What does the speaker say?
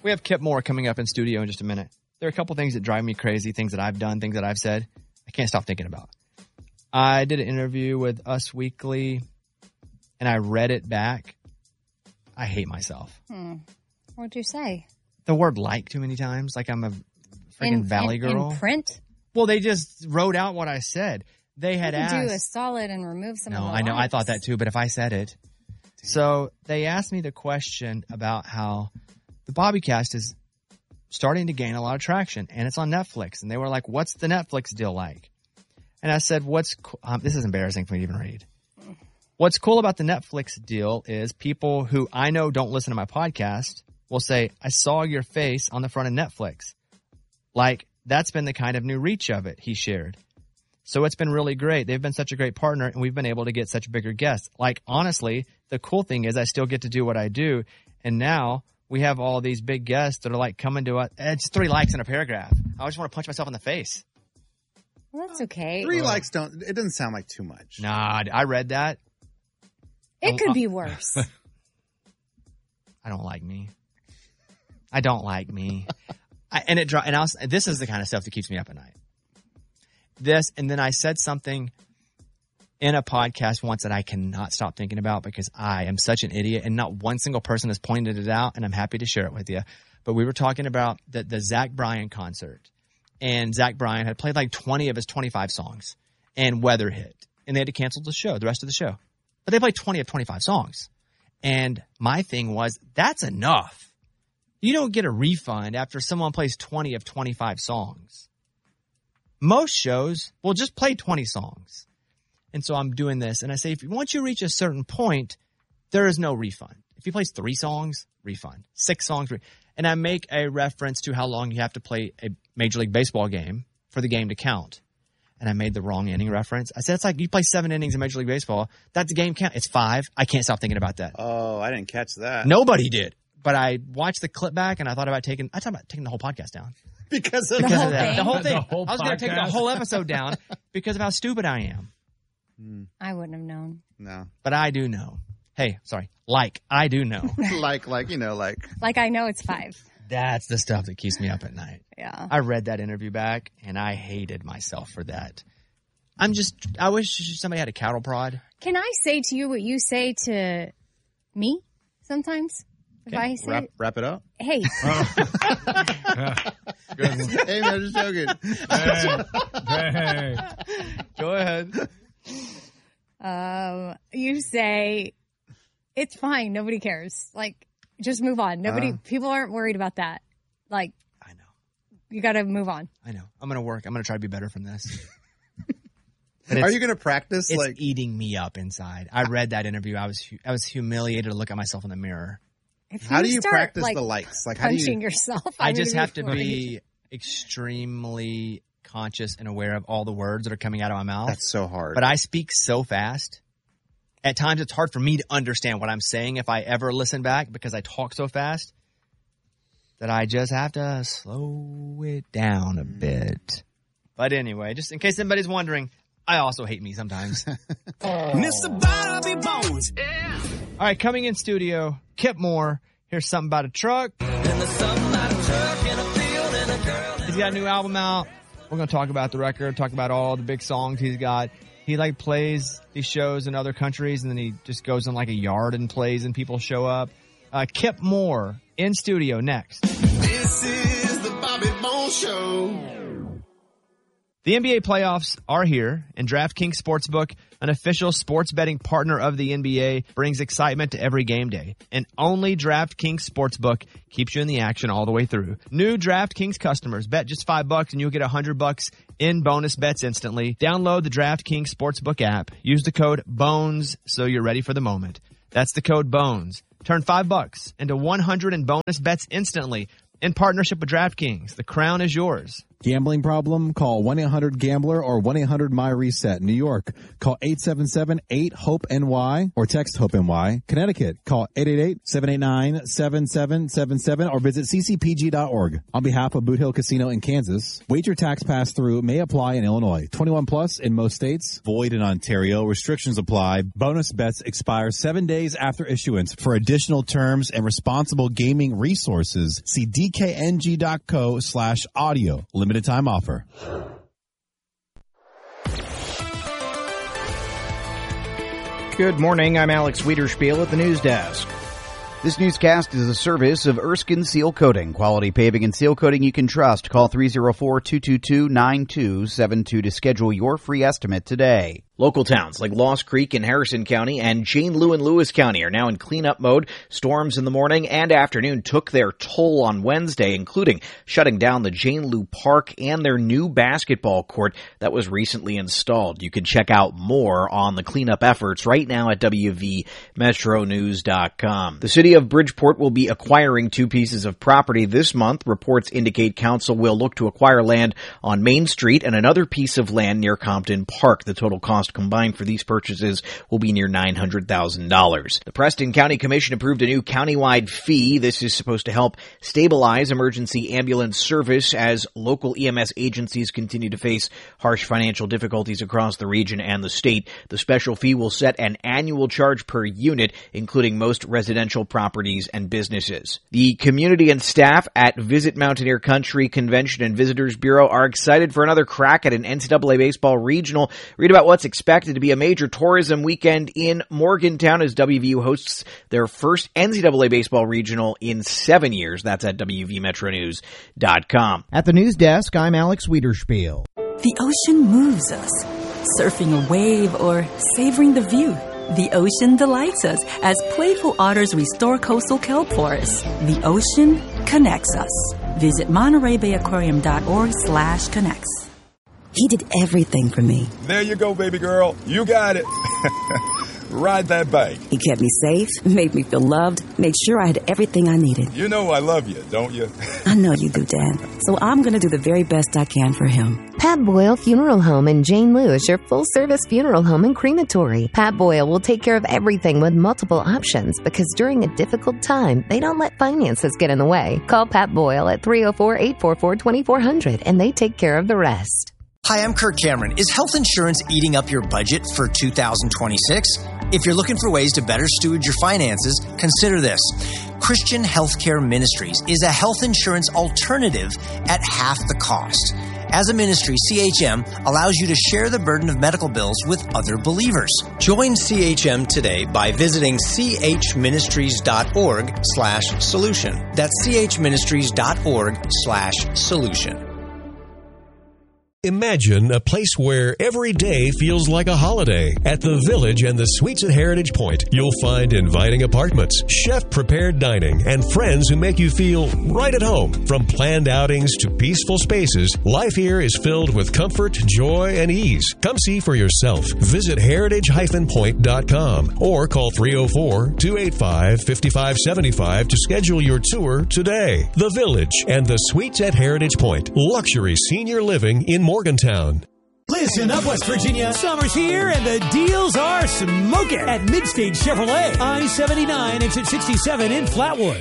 We have Kip Moore coming up in studio in just a minute. There are a couple things that drive me crazy, things that I've done, things that I've said. I can't stop thinking about. I did an interview with Us Weekly, and I read it back. I hate myself. What'd you say? The word like too many times, like I'm a freaking Valley girl. In print? Well, they just wrote out what I said. They had asked. Do a solid and remove some of the No, I know. likes. I thought that too, but if I said it. So they asked me the question about how the Bobbycast is starting to gain a lot of traction, and it's on Netflix. And they were like, what's the Netflix deal like? And I said, this is embarrassing for me to even read. What's cool about the Netflix deal is people who I know don't listen to my podcast will say, I saw your face on the front of Netflix. Like, that's been the kind of new reach of it, he shared. So it's been really great. They've been such a great partner, and we've been able to get such bigger guests. Like, honestly, the cool thing is I still get to do what I do, and now we have all these big guests that are like coming to us. It's 3 likes in a paragraph. I just want to punch myself in the face. Well, that's okay. 3 likes it doesn't sound like too much. Nah, I read that. It could be worse. I don't like me. I don't like me. This is the kind of stuff that keeps me up at night. This, and then I said something in a podcast once that I cannot stop thinking about because I am such an idiot, and not one single person has pointed it out, and I'm happy to share it with you. But we were talking about the Zach Bryan concert, and Zach Bryan had played like 20 of his 25 songs, and weather hit, and they had to cancel the rest of the show. But they played 20 of 25 songs. And my thing was, that's enough. You don't get a refund after someone plays 20 of 25 songs. Most shows will just play 20 songs. And so I'm doing this, and I say, once you reach a certain point, there is no refund. If he plays 3 songs, refund. 6 songs, and I make a reference to how long you have to play a Major League Baseball game for the game to count. And I made the wrong inning reference. I said, it's like you play 7 innings in Major League Baseball. That's the game count. It's 5. I can't stop thinking about that. Oh, I didn't catch that. Nobody did. But I watched the clip back, and I thought about taking the whole podcast down. Because of that. The whole thing. The whole I was going to take the whole episode down because of how stupid I am. I wouldn't have known. No. But I do know. Hey, sorry. I do know. like. Like I know it's 5. That's the stuff that keeps me up at night. Yeah. I read that interview back, and I hated myself for that. I wish somebody had a cattle prod. Can I say to you what you say to me sometimes? If I say, wrap it up. Hey. Hey, man, just joking. Hey. Go ahead. You say, it's fine. Nobody cares. Like, just move on. People aren't worried about that. Like, I know. You got to move on. I know. I'm going to work. I'm going to try to be better from this. Are you going to practice? It's eating me up inside. I read that interview. I was humiliated to look at myself in the mirror. How do you practice the likes? Like, how punching yourself? I just have to be extremely conscious and aware of all the words that are coming out of my mouth. That's so hard. But I speak so fast. At times, it's hard for me to understand what I'm saying if I ever listen back because I talk so fast that I just have to slow it down a bit. But anyway, just in case anybody's wondering, I also hate me sometimes. Mr. Bobby Bones. Yeah. All right, coming in studio, Kip Moore. Here's something about a truck. He's got a new album out. We're going to talk about the record, talk about all the big songs he's got. He plays these shows in other countries, and then he just goes in like a yard and plays, and people show up. Kip Moore in studio next. This is the Bobby Bones Show. The NBA playoffs are here, and DraftKings Sportsbook, an official sports betting partner of the NBA, brings excitement to every game day. And only DraftKings Sportsbook keeps you in the action all the way through. New DraftKings customers bet just $5 and you'll get $100 in bonus bets instantly. Download the DraftKings Sportsbook app. Use the code BONES so you're ready for the moment. That's the code BONES. Turn $5 into $100 in bonus bets instantly in partnership with DraftKings. The crown is yours. Gambling problem? Call 1-800-GAMBLER or 1-800-MY-RESET. New York, call 877-8-HOPE-NY or text HOPE-NY. Connecticut, call 888-789-7777 or visit ccpg.org. On behalf of Boot Hill Casino in Kansas, wager tax pass-through may apply in Illinois. 21 plus in most states. Void in Ontario. Restrictions apply. Bonus bets expire 7 days after issuance. For additional terms and responsible gaming resources, see dkng.co/audio. Limited time offer. Good morning. I'm Alex Wiederspiel at the news desk. This newscast is a service of Erskine Seal Coating. Quality paving and seal coating you can trust. Call 304-222-9272 to schedule your free estimate today. Local towns like Lost Creek in Harrison County and Jane Lew in Lewis County are now in cleanup mode. Storms in the morning and afternoon took their toll on Wednesday, including shutting down the Jane Lew Park and their new basketball court that was recently installed. You can check out more on the cleanup efforts right now at WVMetroNews.com. The city of Bridgeport will be acquiring 2 pieces of property this month. Reports indicate council will look to acquire land on Main Street and another piece of land near Compton Park. The total cost combined for these purchases will be near $900,000. The Preston County Commission approved a new countywide fee. This is supposed to help stabilize emergency ambulance service as local EMS agencies continue to face harsh financial difficulties across the region and the state. The special fee will set an annual charge per unit, including most residential properties and businesses. The community and staff at Visit Mountaineer Country Convention and Visitors Bureau are excited for another crack at an NCAA baseball regional. Read about what's expected to be a major tourism weekend in Morgantown as WVU hosts their first NCAA baseball regional in 7 years. That's at WVMetroNews.com. At the news desk, I'm Alex Wiederspiel. The ocean moves us, surfing a wave or savoring the view. The ocean delights us as playful otters restore coastal kelp forests. The ocean connects us. Visit MontereyBayAquarium.org/connects. He did everything for me. There you go, baby girl. You got it. Ride that bike. He kept me safe, made me feel loved, made sure I had everything I needed. You know I love you, don't you? I know you do, Dad. So I'm going to do the very best I can for him. Pat Boyle Funeral Home in Jane Lew is your full-service funeral home and crematory. Pat Boyle will take care of everything with multiple options because during a difficult time, they don't let finances get in the way. Call Pat Boyle at 304-844-2400 and they take care of the rest. Hi, I'm Kirk Cameron. Is health insurance eating up your budget for 2026? If you're looking for ways to better steward your finances, consider this. Christian Healthcare Ministries is a health insurance alternative at half the cost. As a ministry, CHM allows you to share the burden of medical bills with other believers. Join CHM today by visiting chministries.org/solution. That's chministries.org/solution. Imagine a place where every day feels like a holiday. At the Village and the Suites at Heritage Point, you'll find inviting apartments, chef-prepared dining, and friends who make you feel right at home. From planned outings to peaceful spaces, life here is filled with comfort, joy, and ease. Come see for yourself. Visit heritage-point.com or call 304-285-5575 to schedule your tour today. The Village and the Suites at Heritage Point. Luxury senior living in Morgantown. Listen up, West Virginia. Summer's here and the deals are smoking at Midstage Chevrolet. I-79 exit 67 in Flatwood.